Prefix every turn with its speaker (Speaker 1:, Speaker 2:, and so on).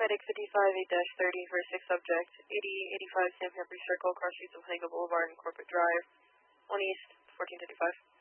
Speaker 1: Medic 55-8-30 for 6 subject, 8085 San Pamper Circle, cross streets of Haga Boulevard and Corporate Drive, 1 East, 1455.